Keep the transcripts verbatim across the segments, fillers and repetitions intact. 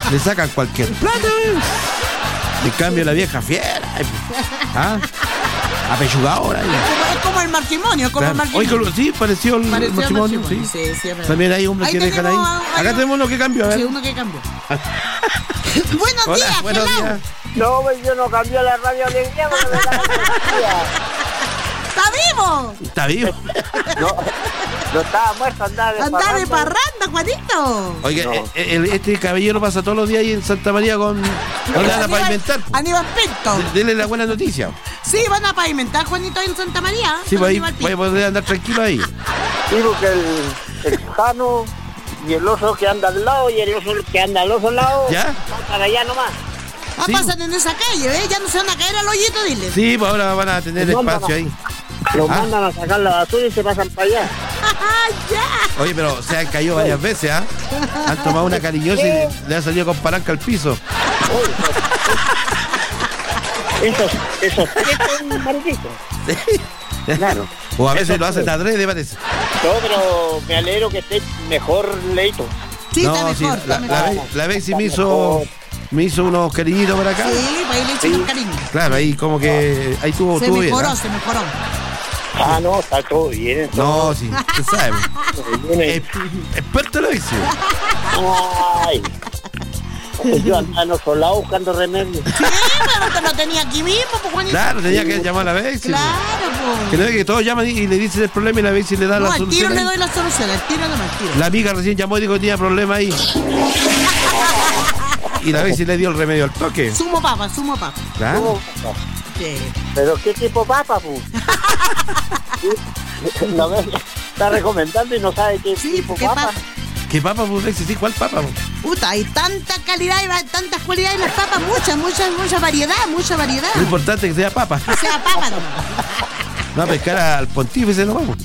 Le sacan cualquier plata, ¿eh? En cambio la vieja fiera. ¿Ah? Apelludadora. Como, es como el matrimonio, como Claro. el matrimonio. Oye, sí, pareció el Pareció matrimonio. matrimonio, Sí. sí, sí, es verdad. También hay hombres Ahí que dejan ahí. tenemos a- Acá hay- tenemos uno que cambió, a ver. Sí, uno que cambió. Buenos Hola, días, buenos hello. días. No, pues yo no cambié la radio alegría porque me la cambié. ¡Está vivo! Está vivo. No, no estaba muerto, andaba de Anda de parranda. parranda, Juanito. Oiga, No. eh, el- este caballero pasa todos los días ahí en Santa María con. No le van a pavimentar. Aníbal Pinto. D- Dele la buena noticia. Sí, van a pavimentar, Juanito, en Santa María. Sí, con pues ahí Aníbal voy a Pinto. poder andar tranquilo ahí. Sí, porque el, el Jano y el oso que anda al lado y el oso que anda al otro lado. ¿Ya? Van para allá nomás. Ah, Sí. pasan en esa calle, ¿ves? Ya no se van a caer al hoyito, dile. Sí, pues ahora van a tener No, espacio no. ahí. Los Ah. mandan a sacar la basura y se pasan para allá. ¡Ah, ya! Oye, pero se han caído varias veces, ¿ah? Han tomado una cariñosa y le, le ha salido con palanca al piso. Esos, esos tres son malditos. Claro. O a veces lo hacen adrede, parece. No, pero me alegro que esté mejor leíto. Sí, está mejor, sí, está la, mejor. la vez, la vez sí me hizo, me hizo unos cariñitos por acá. Sí, pues ahí le echan Sí. el cariño. Claro, ahí como que ahí tuvo, Se tuvo bien. mejoró, ¿ah? se mejoró. Ah, no, está todo bien. No, sí, se sabe. Todo bien. Es- Experto en lo dice. Ay. Yo andaba en otro lado buscando remedio. Sí, pero te lo tenía aquí mismo, pues Juanito. Claro, tenía que llamar a la vez. Claro, Que pues. no es que todos llaman y le dicen el problema y la vez y le da No, la al tiro solución. le ahí. doy la solución, al tiro no me al tiro. La amiga recién llamó y dijo que tenía problema ahí. Y la vez y le dio el remedio al toque. Sumo papa, sumo papa. Claro. Sí. Pero qué tipo papa, pu. No me está recomendando y no sabe qué Sí, tipo ¿qué papa. papa? ¿Qué papa, pues? Sí, ¿cuál papa? pues? Puta, hay tanta calidad y va- tantas cualidades en las papas, mucha, mucha, mucha variedad, mucha variedad. Lo importante es que sea papa. Que sea papa nomás. No a pescar al pontífice, no vamos.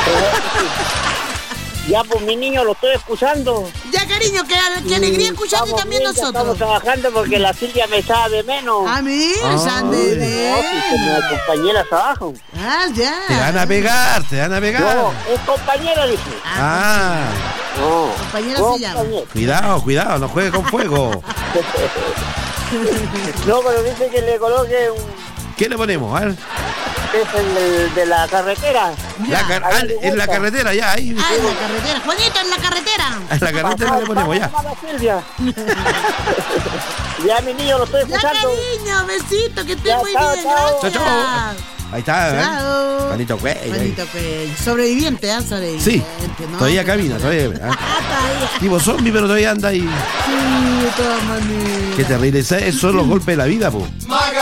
Ya, pues mi niño lo estoy escuchando. Ya, cariño, que, que alegría escucharte Estamos también bien, ya nosotros. Estamos trabajando porque la Silvia me sabe de menos. Ah, mira, Ay. San de No, si como Dios. compañera trabajo. Ah, ya. Te van a pegar, te van a pegar. No, es compañera, dice. Ah, No, Compañera se llama. compañera. cuidado, cuidado, no juegue con fuego. No, pero dice que le coloque un... ¿Qué le ponemos? A ver. Es el de, de la carretera. La Ya. car- a ah, mí me en la gusta. carretera, ya, ahí. Ah, en la carretera. Juanito, en la carretera. En la carretera le ponemos, ya. Vamos, Silvia. Ya, mi niño, lo estoy Ya, escuchando. cariño, besito, que estés Ya, muy chao, bien. chao. Gracias. Chao, chao. Ahí está, ¿eh? Chao. Juanito Cuello, ahí. Juanito Cuello. Sobreviviente, ¿ah? Sobreviviente. Sí, ¿no? todavía camina, todavía. ¿eh? Ah, todavía. Tipo zombie, pero todavía anda ahí. Sí, de todas maneras. Qué terrible. Esos son los golpes de la vida, po.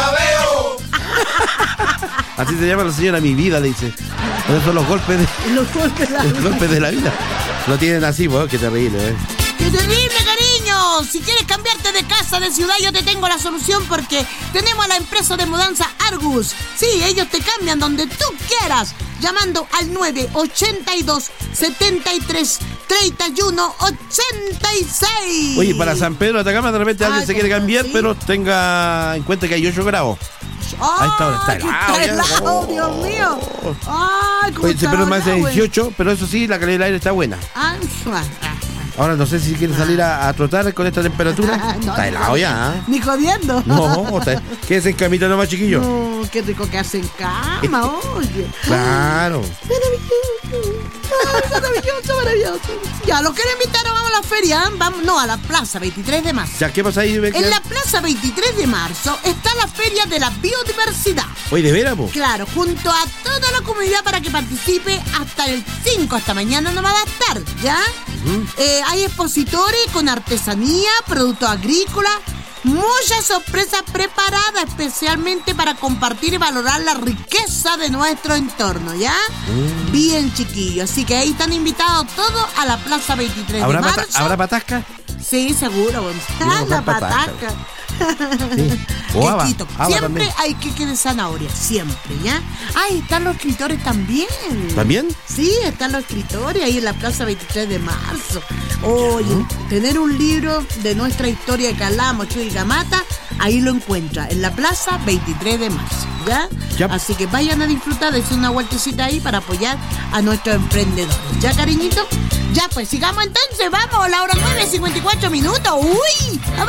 Así se llama la señora Mi Vida, le dice. Esos son los golpes de, Los golpes de la los golpes de la vida. Lo tienen así, po. Qué terrible, ¿eh? ¡Qué terrible, cariño! Si quieres cambiarte de casa, de ciudad, yo te tengo la solución porque tenemos a la empresa de mudanza Argus. Sí, ellos te cambian donde tú quieras. Llamando al nueve ochenta y dos, setenta y tres, treinta y uno, ochenta y seis. Oye, para San Pedro de Atacama de repente alguien Ay, se quiere ¿cómo cambiar, así? pero tenga en cuenta que hay ocho grados. ¡Ay, ahí está, está que helado está ya. helado, Oh. Dios mío! ¡Ay, cómo Oye, está pero más de helado, güey! dieciocho, pero eso sí, la calidad del aire está buena. Ah, ah, Ahora no sé si quiere salir a, a trotar con esta temperatura. ah. No, Está ni helado ya, ¿ah? Ni jodiendo. No, está, quédese en camita nomás, chiquillo. No, qué rico que hacen cama, oye. Claro. Maravilloso. Ay, maravilloso, maravilloso. Ya, los quiero invitar, vamos a la feria. Vamos, no, a la plaza veintitrés de marzo. Ya, ¿qué pasa ahí, Becky? En la plaza veintitrés de marzo está la feria de la biodiversidad. Oye, ¿de veras, po? Claro, junto a toda la comunidad para que participe hasta el cinco, hasta mañana no va a estar, ¿ya? Eh, hay expositores con artesanía, productos agrícolas, muchas sorpresas preparadas especialmente para compartir y valorar la riqueza de nuestro entorno, ¿ya? Bien, chiquillos, así que ahí están invitados todos a la plaza veintitrés de ¿Habrá, marzo. pata- ¿Habrá patasca? Sí, seguro. Quiero Ah, la comprar pataca. pataca. Sí. O haba, Quequito. haba Siempre también. hay queque de zanahoria, siempre, ¿ya? Ahí están los escritores también. ¿También? Sí, están los escritores ahí en la plaza veintitrés de marzo. Oye, tener un libro de nuestra historia de Calamo, Chuy y Gamata, ahí lo encuentra, en la plaza veintitrés de marzo, ¿ya? Ya. Así que vayan a disfrutar, de hacer una vueltecita ahí para apoyar a nuestros emprendedores. ¿Ya, cariñito? Ya, pues sigamos entonces, vamos, la hora nueve, cincuenta y cuatro minutos. ¡Uy!